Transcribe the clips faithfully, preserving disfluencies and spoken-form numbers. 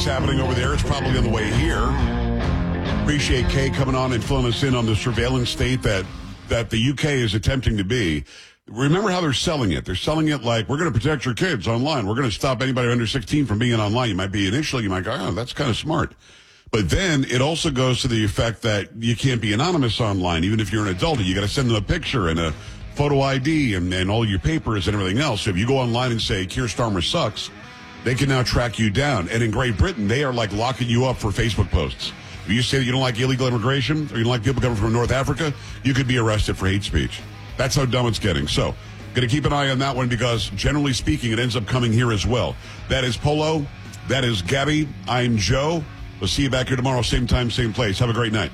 happening over there. It's probably on the way here. Appreciate Kay coming on and filling us in on the surveillance state that, that the U K is attempting to be. Remember how they're selling it. They're selling it like, we're going to protect your kids online. We're going to stop anybody under sixteen from being online. You might be initially, you might go, oh, that's kind of smart. But then it also goes to the effect that you can't be anonymous online, even if you're an adult. You got to send them a picture and a photo I D and, and all your papers and everything else. So if you go online and say, Keir Starmer sucks, they can now track you down. And in Great Britain, they are like locking you up for Facebook posts. If you say that you don't like illegal immigration or you don't like people coming from North Africa, you could be arrested for hate speech. That's how dumb it's getting. So, going to keep an eye on that one because, generally speaking, it ends up coming here as well. That is Polo. That is Gabby. I'm Joe. We'll see you back here tomorrow, same time, same place. Have a great night.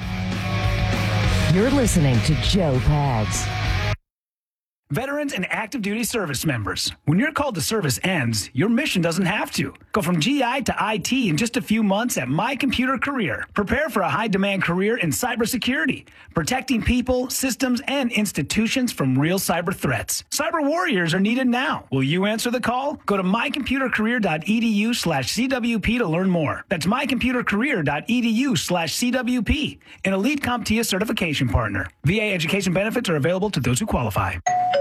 You're listening to Joe Pags. Veterans and active duty service members, when your call to service ends, your mission doesn't have to. Go from G I to I T in just a few months at My Computer Career. Prepare for a high-demand career in cybersecurity, protecting people, systems, and institutions from real cyber threats. Cyber warriors are needed now. Will you answer the call? Go to mycomputercareer.edu slash CWP to learn more. That's mycomputercareer.edu slash CWP, an elite CompTIA certification partner. V A education benefits are available to those who qualify.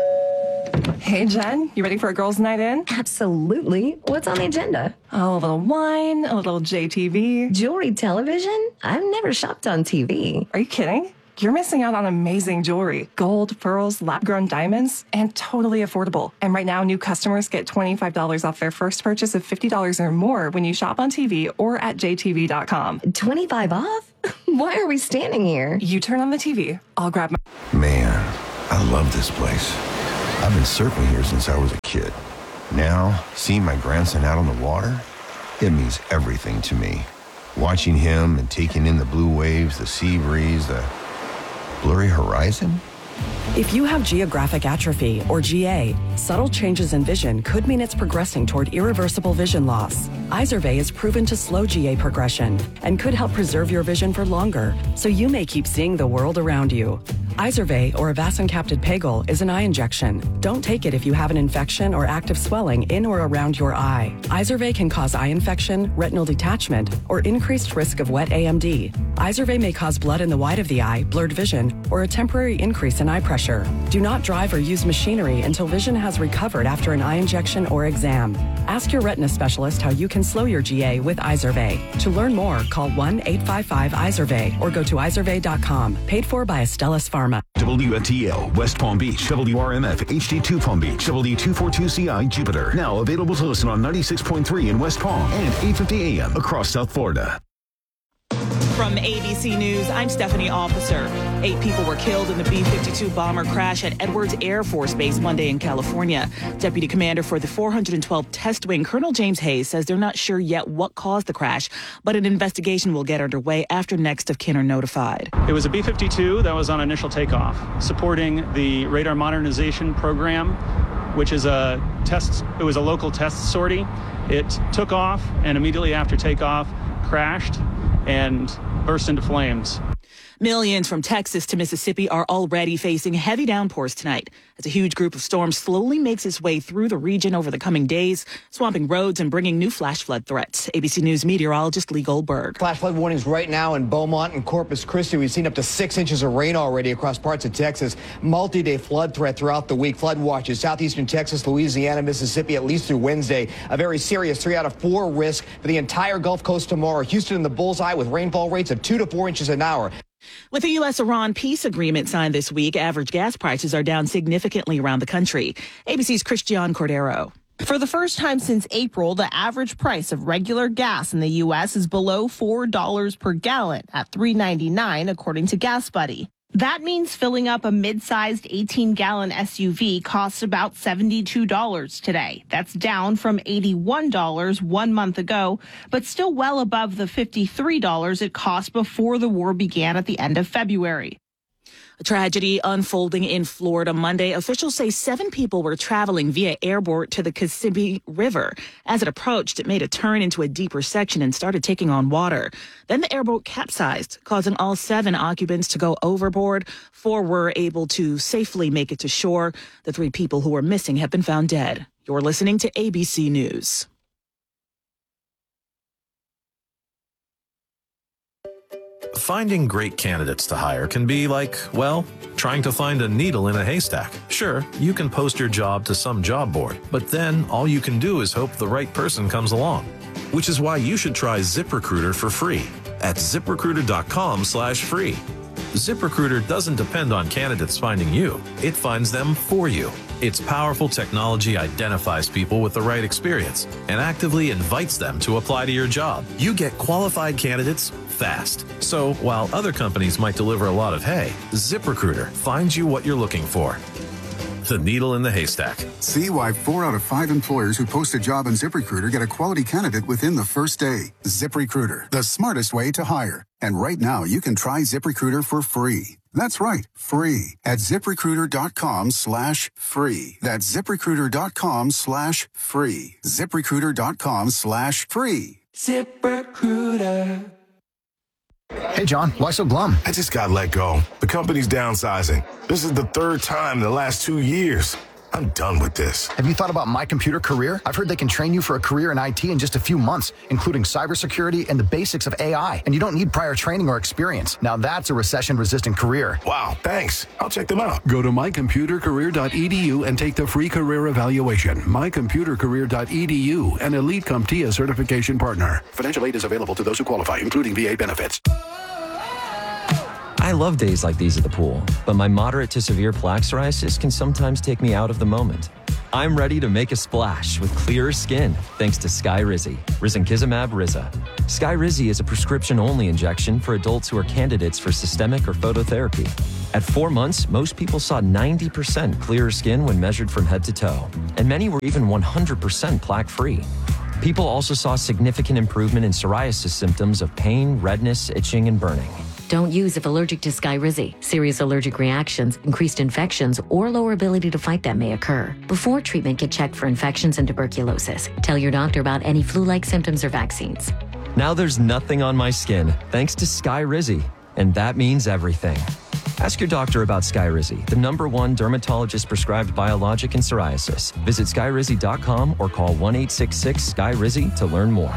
Hey, Jen, you ready for a girls' night in? Absolutely. What's on the agenda? Oh, a little wine, a little J T V. Jewelry television? I've never shopped on T V. Are you kidding? You're missing out on amazing jewelry. Gold, pearls, lab-grown diamonds, and totally affordable. And right now, new customers get twenty-five dollars off their first purchase of fifty dollars or more when you shop on T V or at J T V dot com. twenty-five off? Why are we standing here? You turn on the T V. I'll grab my... Man, I love this place. I've been surfing here since I was a kid. Now, seeing my grandson out on the water, it means everything to me. Watching him and taking in the blue waves, the sea breeze, the blurry horizon. If you have geographic atrophy, or G A, subtle changes in vision could mean it's progressing toward irreversible vision loss. Izervay is proven to slow G A progression and could help preserve your vision for longer, so you may keep seeing the world around you. Izervay, or avacincaptad pegol, is an eye injection. Don't take it if you have an infection or active swelling in or around your eye. Izervay can cause eye infection, retinal detachment, or increased risk of wet A M D. Izervay may cause blood in the white of the eye, blurred vision, or a temporary increase in eye pressure. Do not drive or use machinery until vision has recovered after an eye injection or exam. Ask your retina specialist how you can slow your G A with Izervay. To learn more, call one eight five five Izervay or go to izervay dot com. Paid for by Astellas Pharma. W F T L, West Palm Beach, W R M F, H D two Palm Beach, W two forty-two C I, Jupiter. Now available to listen on ninety-six point three in West Palm and eight fifty A M across South Florida. From A B C News, I'm Stephanie Officer. Eight people were killed in the B fifty-two bomber crash at Edwards Air Force Base Monday in California. Deputy Commander for the four hundred twelfth Test Wing, Colonel James Hayes, says they're not sure yet what caused the crash, but an investigation will get underway after next of kin are notified. It was a B fifty-two that was on initial takeoff, supporting the radar modernization program, which is a test. It was a local test sortie. It took off, and immediately after takeoff, crashed and burst into flames. Millions from Texas to Mississippi are already facing heavy downpours tonight as a huge group of storms slowly makes its way through the region over the coming days, swamping roads and bringing new flash flood threats. A B C News meteorologist Lee Goldberg. Flash flood warnings right now in Beaumont and Corpus Christi. We've seen up to six inches of rain already across parts of Texas. Multi-day flood threat throughout the week. Flood watches southeastern Texas, Louisiana, Mississippi, at least through Wednesday. A very serious three out of four risk for the entire Gulf Coast tomorrow. Houston in the bullseye with rainfall rates of two to four inches an hour. With the U S Iran peace agreement signed this week, average gas prices are down significantly around the country. A B C's Christian Cordero. For the first time since April, the average price of regular gas in the U S is below four dollars per gallon at three ninety-nine, according to Gas Buddy. That means filling up a mid-sized eighteen-gallon S U V costs about seventy-two dollars today. That's down from eighty-one dollars one month ago, but still well above the fifty-three dollars it cost before the war began at the end of February. A tragedy unfolding in Florida Monday. Officials say seven people were traveling via airboat to the Kissimmee River. As it approached, it made a turn into a deeper section and started taking on water. Then the airboat capsized, causing all seven occupants to go overboard. Four were able to safely make it to shore. The three people who were missing have been found dead. You're listening to A B C News. Finding great candidates to hire can be like, well, trying to find a needle in a haystack. Sure, you can post your job to some job board, but then all you can do is hope the right person comes along. Which is why you should try ZipRecruiter for free at ZipRecruiter.com slash free. ZipRecruiter doesn't depend on candidates finding you. It finds them for you. Its powerful technology identifies people with the right experience and actively invites them to apply to your job. You get qualified candidates fast. So while other companies might deliver a lot of hay, ZipRecruiter finds you what you're looking for. The needle in the haystack. See why four out of five employers who post a job on ZipRecruiter get a quality candidate within the first day. ZipRecruiter, the smartest way to hire. And right now, you can try ZipRecruiter for free. That's right, free at ZipRecruiter.com slash free. That's ZipRecruiter.com slash free. ZipRecruiter.com slash free. ZipRecruiter. Hey, John, why so glum? I just got let go. The company's downsizing. This is the third time in the last two years. I'm done with this. Have you thought about My Computer Career? I've heard they can train you for a career in I T in just a few months, including cybersecurity and the basics of A I. And you don't need prior training or experience. Now that's a recession-resistant career. Wow, thanks. I'll check them out. Go to my computer career dot e d u and take the free career evaluation. my computer career dot e d u, an Elite CompTIA certification partner. Financial aid is available to those who qualify, including V A benefits. I love days like these at the pool, but my moderate to severe plaque psoriasis can sometimes take me out of the moment. I'm ready to make a splash with clearer skin thanks to Skyrizi, Risankizumab Riza. Skyrizi is a prescription-only injection for adults who are candidates for systemic or phototherapy. At four months, most people saw ninety percent clearer skin when measured from head to toe, and many were even one hundred percent plaque-free. People also saw significant improvement in psoriasis symptoms of pain, redness, itching, and burning. Don't use if allergic to Skyrizi. Serious allergic reactions, increased infections, or lower ability to fight them may occur. Before treatment, get checked for infections and tuberculosis. Tell your doctor about any flu-like symptoms or vaccines. Now there's nothing on my skin thanks to Skyrizi, and that means everything. Ask your doctor about Skyrizi, the number one dermatologist-prescribed biologic in psoriasis. Visit Skyrizi dot com or call one eight six six Skyrizi to learn more.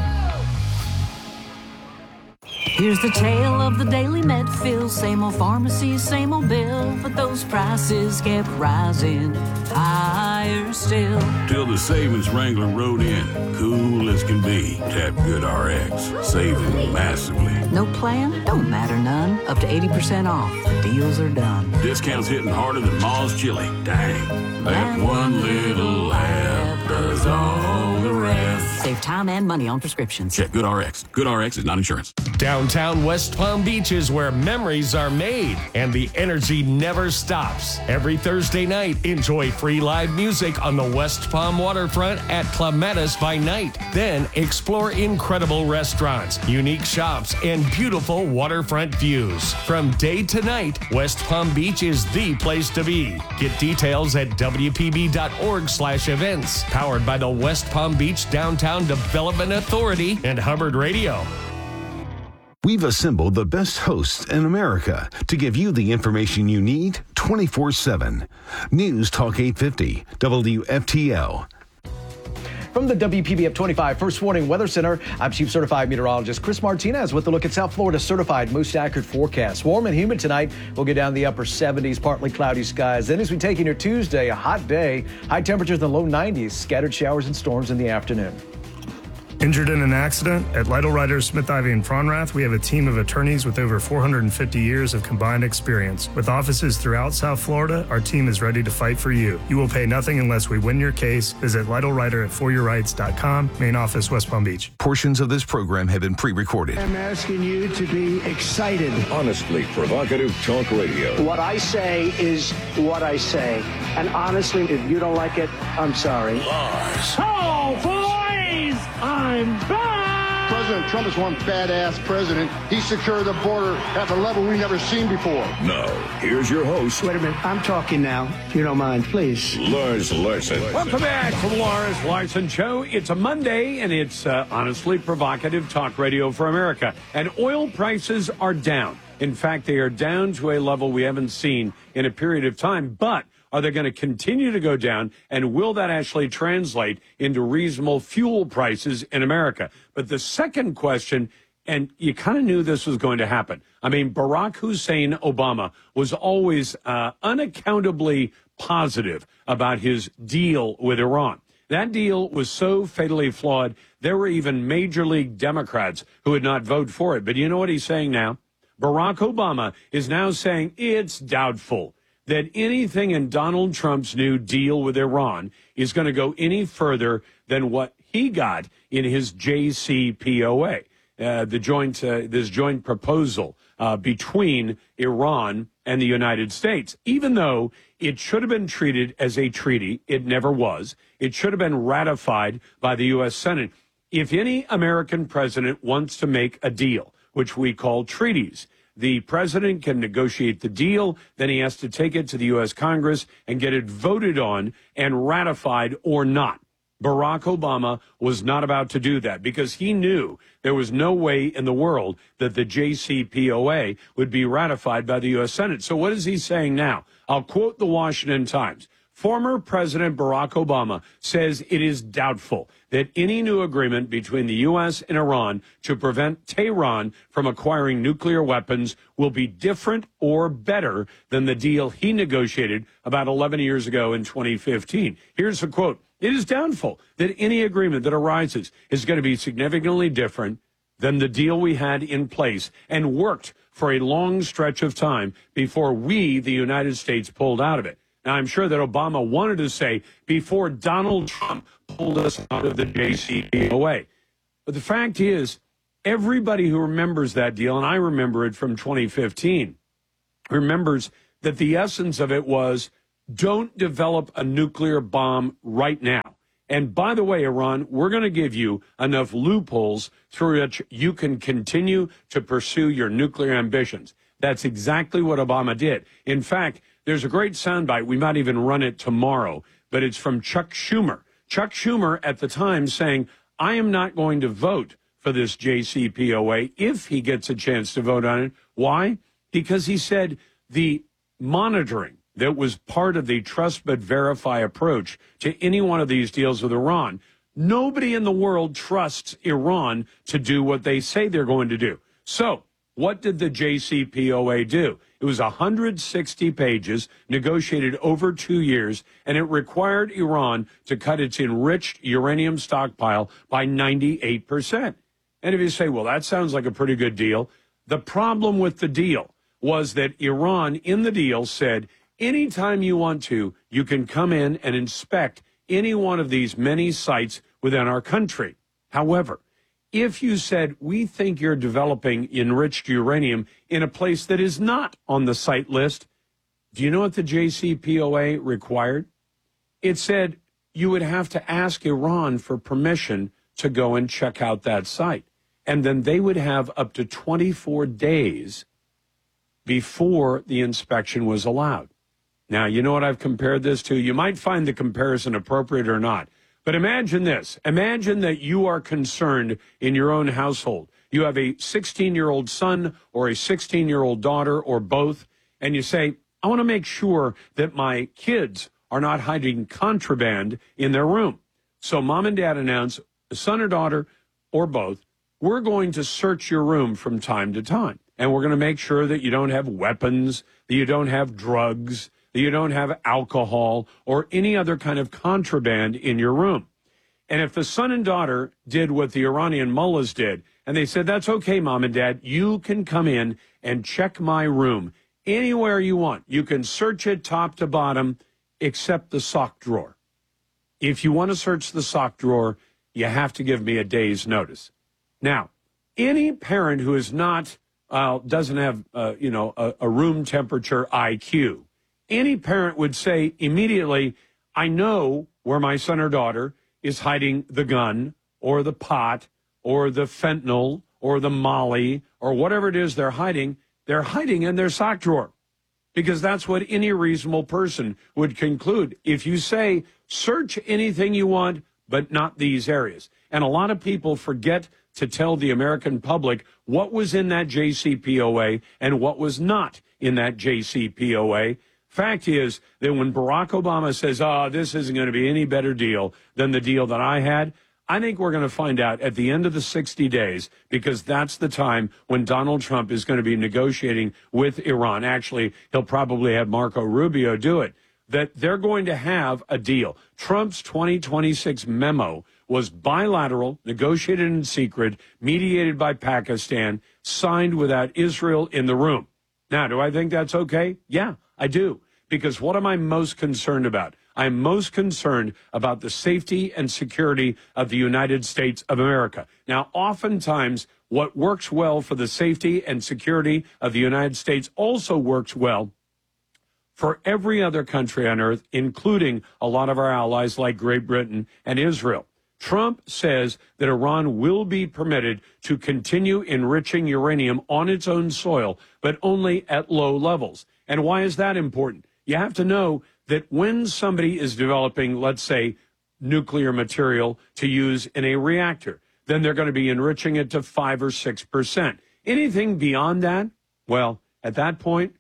Here's the tale of the daily Medfill. Same old pharmacy, same old bill, but those prices kept rising higher still. Till the savings wrangler rode in, cool as can be. Tap GoodRx, saving massively. No plan? Don't matter none. Up to eighty percent off. The deals are done. Discounts hitting harder than Ma's chili. Dang, that one little app does all the rest. Save time and money on prescriptions. Check GoodRx. GoodRx is not insurance. Downtown West Palm Beach is where memories are made and the energy never stops. Every Thursday night, enjoy free live music on the West Palm waterfront at Clematis by night. Then explore incredible restaurants, unique shops, and beautiful waterfront views. From day to night, West Palm Beach is the place to be. Get details at w p b dot org slash events. Powered by the West Palm Beach Downtown Development Authority and Hubbard Radio. We've assembled the best hosts in America to give you the information you need twenty-four seven. News Talk eight fifty, W F T L. From the W P B F twenty-five First Warning Weather Center, I'm Chief Certified Meteorologist Chris Martinez with a look at South Florida's certified most accurate forecast. Warm and humid tonight. We'll get down the upper seventies, partly cloudy skies. Then as we take into Tuesday, a hot day. High temperatures in the low nineties, scattered showers and storms in the afternoon. Injured in an accident? At Lytle Writers, Smith, Ivy, and Fronrath, we have a team of attorneys with over four hundred fifty years of combined experience. With offices throughout South Florida, our team is ready to fight for you. You will pay nothing unless we win your case. Visit Lytle Writer at for your rights dot com, main office, West Palm Beach. Portions of this program have been pre-recorded. I'm asking you to be excited. Honestly provocative talk radio. What I say is what I say. And honestly, if you don't like it, I'm sorry. Lies. Oh, boys! I'm back! President Trump is one badass president. He secured the border at the level we've never seen before. Now, here's your host. Wait a minute. I'm talking now. If you don't mind, please. Lars Larson. Welcome back to the Lars Larson Show. It's a Monday, and it's uh, honestly provocative talk radio for America. And oil prices are down. In fact, they are down to a level we haven't seen in a period of time. But are they going to continue to go down? And will that actually translate into reasonable fuel prices in America? But the second question, And you kind of knew this was going to happen. I mean, Barack Hussein Obama was always uh, unaccountably positive about his deal with Iran. That deal was so fatally flawed, there were even Major League Democrats who would not vote for it. But you know what he's saying now? Barack Obama is now saying it's doubtful that anything in Donald Trump's new deal with Iran is going to go any further than what he got in his J C P O A. Uh, the joint, uh, this joint proposal uh, between Iran and the United States. Even though it should have been treated as a treaty, it never was. It should have been ratified by the U S Senate. If any American president wants to make a deal, which we call treaties, the president can negotiate the deal, then he has to take it to the U S Congress and get it voted on and ratified or not. Barack Obama was not about to do that because he knew there was no way in the world that the J C P O A would be ratified by the U S Senate. So what is he saying now? I'll quote the Washington Times. Former President Barack Obama says it is doubtful that any new agreement between the U S and Iran to prevent Tehran from acquiring nuclear weapons will be different or better than the deal he negotiated about eleven years ago in twenty fifteen. Here's a quote. It is doubtful that any agreement that arises is going to be significantly different than the deal we had in place and worked for a long stretch of time before we, the United States, pulled out of it. Now, I'm sure that Obama wanted to say before Donald Trump pulled us out of the J C P O A. But the fact is, everybody who remembers that deal, and I remember it from twenty fifteen, remembers that the essence of it was don't develop a nuclear bomb right now. And by the way, Iran, we're going to give you enough loopholes through which you can continue to pursue your nuclear ambitions. That's exactly what Obama did. In fact, there's a great soundbite. We might even run it tomorrow, but it's from Chuck Schumer. Chuck Schumer at the time saying, I am not going to vote for this J C P O A if he gets a chance to vote on it. Why? Because he said the monitoring that was part of the trust but verify approach to any one of these deals with Iran, nobody in the world trusts Iran to do what they say they're going to do. So what did the J C P O A do? It was one hundred sixty pages, negotiated over two years, and it required Iran to cut its enriched uranium stockpile by ninety-eight percent. And if you say, well, that sounds like a pretty good deal, the problem with the deal was that Iran in the deal said, anytime you want to, you can come in and inspect any one of these many sites within our country. However, if you said, we think you're developing enriched uranium in a place that is not on the site list, do you know what the J C P O A required? It said you would have to ask Iran for permission to go and check out that site. And then they would have up to twenty-four days before the inspection was allowed. Now, you know what I've compared this to? You might find the comparison appropriate or not. But imagine this. Imagine that you are concerned in your own household. You have a sixteen-year-old son or a sixteen-year-old daughter or both, and you say, I want to make sure that my kids are not hiding contraband in their room. So mom and dad announce, son or daughter or both, we're going to search your room from time to time. And we're going to make sure that you don't have weapons, that you don't have drugs, that you don't have alcohol or any other kind of contraband in your room. And if the son and daughter did what the Iranian mullahs did, and they said, that's okay, mom and dad, you can come in and check my room anywhere you want. You can search it top to bottom, except the sock drawer. If you want to search the sock drawer, you have to give me a day's notice. Now, any parent who is not, uh, doesn't have, uh, you know, a, a room temperature I Q, any parent would say immediately, I know where my son or daughter is hiding the gun or the pot or the fentanyl or the molly or whatever it is they're hiding. They're hiding in their sock drawer because that's what any reasonable person would conclude. If you say, search anything you want, but not these areas. And a lot of people forget to tell the American public what was in that J C P O A and what was not in that J C P O A. Fact is that when Barack Obama says, oh, this isn't going to be any better deal than the deal that I had, I think we're going to find out at the end of the sixty days, because that's the time when Donald Trump is going to be negotiating with Iran. Actually, he'll probably have Marco Rubio do it, that they're going to have a deal. Trump's twenty twenty-six memo was bilateral, negotiated in secret, mediated by Pakistan, signed without Israel in the room. Now, do I think that's okay? Yeah, I do. Because what am I most concerned about? I'm most concerned about the safety and security of the United States of America. Now, oftentimes, what works well for the safety and security of the United States also works well for every other country on earth, including a lot of our allies like Great Britain and Israel. Trump says that Iran will be permitted to continue enriching uranium on its own soil, but only at low levels. And why is that important? You have to know that when somebody is developing, let's say, nuclear material to use in a reactor, then they're going to be enriching it to five or six percent. Anything beyond that, well, at that point,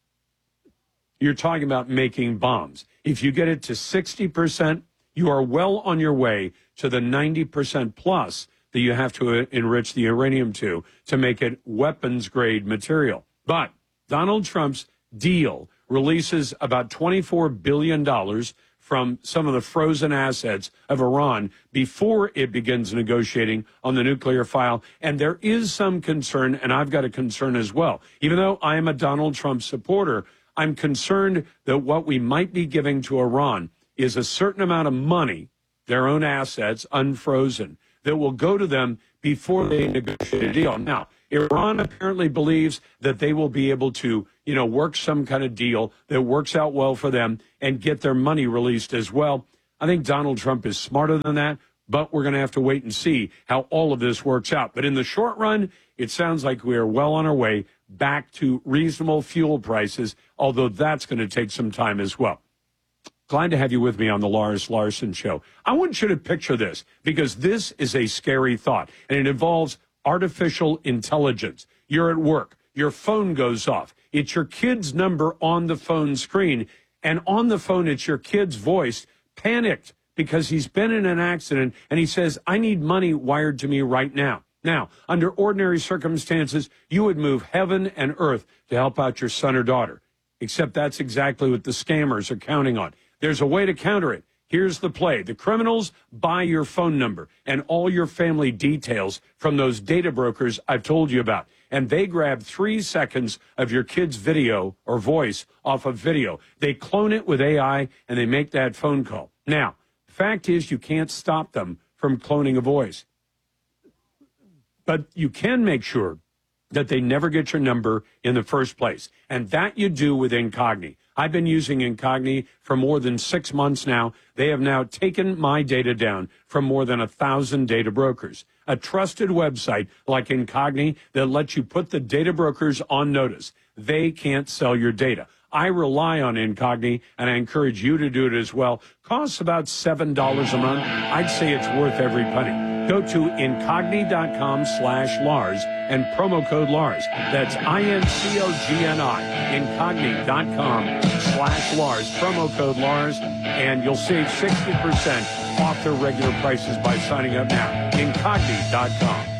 you're talking about making bombs. If you get it to sixty percent, you are well on your way to the ninety percent plus that you have to enrich the uranium to to make it weapons-grade material. But Donald Trump's deal releases about twenty-four billion dollars from some of the frozen assets of Iran before it begins negotiating on the nuclear file. And there is some concern, and I've got a concern as well. Even though I am a Donald Trump supporter, I'm concerned that what we might be giving to Iran is a certain amount of money, their own assets, unfrozen, that will go to them before they negotiate a deal. Now, Iran apparently believes that they will be able to, you know, work some kind of deal that works out well for them and get their money released as well. I think Donald Trump is smarter than that, but we're going to have to wait and see how all of this works out. But in the short run, it sounds like we are well on our way back to reasonable fuel prices, although that's going to take some time as well. Glad to have you with me on the Lars Larson Show. I want you to picture this, because this is a scary thought, and it involves artificial intelligence. You're at work. Your phone goes off. It's your kid's number on the phone screen, and on the phone it's your kid's voice, panicked because he's been in an accident, and he says, I need money wired to me right now. Now, under ordinary circumstances, you would move heaven and earth to help out your son or daughter, except that's exactly what the scammers are counting on. There's a way to counter it. Here's the play. The criminals buy your phone number and all your family details from those data brokers I've told you about. And they grab three seconds of your kid's video or voice off of video. They clone it with A I and they make that phone call. Now, the fact is you can't stop them from cloning a voice. But you can make sure that they never get your number in the first place. And that you do with Incogni. I've been using Incogni for more than six months now. They have now taken my data down from more than a thousand data brokers. A trusted website like Incogni that lets you put the data brokers on notice. They can't sell your data. I rely on Incogni, and I encourage you to do it as well. Costs about seven dollars a month. I'd say it's worth every penny. Go to Incogni.com slash Lars and promo code Lars. That's I N C O G N I. Incogni.com slash Lars. Promo code Lars. And you'll save sixty percent off their regular prices by signing up now. Incogni dot com.